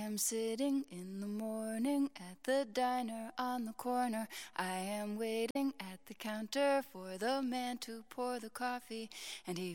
am sitting in the morning at the diner on the corner. I am waiting at the counter for the man to pour the coffee, and he